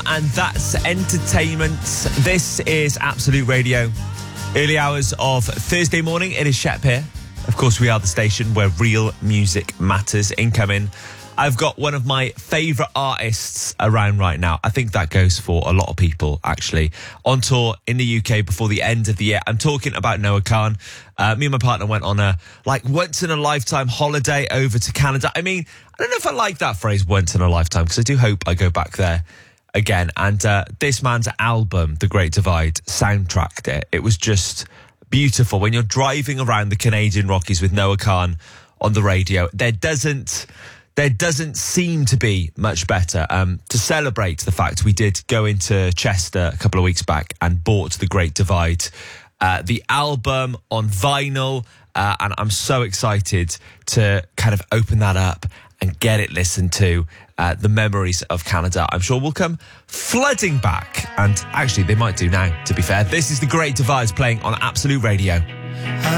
and that's entertainment. This is Absolute Radio. Early hours of Thursday morning. It is Shep here. Of course, we are the station where real music matters. Incoming, I've got one of my favourite artists around right now. I think that goes for a lot of people, actually. On tour in the UK before the end of the year. I'm talking about Noah Kahan. Me and my partner went on a, once-in-a-lifetime holiday over to Canada. I mean, I don't know if I like that phrase, once in a lifetime, because I do hope I go back there again. And this man's album, The Great Divide, soundtracked it. It was just beautiful. When you're driving around the Canadian Rockies with Noah Kahan on the radio, there doesn't seem to be much better. To celebrate the fact we did go into Chester a couple of weeks back and bought The Great Divide, the album on vinyl, and I'm so excited to kind of open that up and get it listened to. The memories of Canada, I'm sure, will come flooding back. And actually, they might do now, to be fair. This is The Great Divide playing on Absolute Radio.